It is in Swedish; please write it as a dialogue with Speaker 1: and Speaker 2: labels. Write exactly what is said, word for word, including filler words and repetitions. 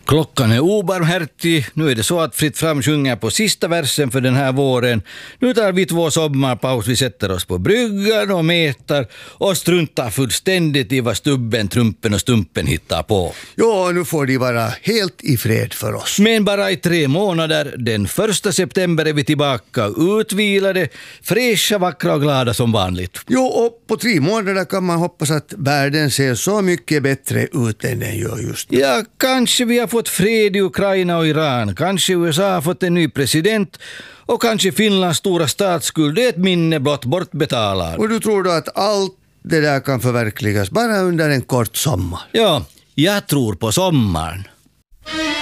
Speaker 1: Klockan är obarmhärtig. Nu är det så att Fritt Fram sjunger på sista versen för den här våren. Nu tar vi två sommarpaus. Vi sätter oss på bryggan och metar och struntar fullständigt i vad stubben, trumpen och stumpen hittar på.
Speaker 2: Ja, nu får de vara helt i fred för oss.
Speaker 1: Men bara i tre månader. Den första september är vi tillbaka utvilade, fräscha, vackra och glada som vanligt.
Speaker 2: Jo, och på tre månader kan man hoppas att världen ser så mycket bättre ut än den gör just nu.
Speaker 1: Ja, kanske vi har fått fred i Ukraina och Iran. Kanske U S A har fått en ny president. Och kanske Finlands stora statsskuld är ett minne blott bortbetalar.
Speaker 2: Och du tror då att allt det där kan förverkligas bara under en kort sommar?
Speaker 1: Ja, jag tror på sommaren.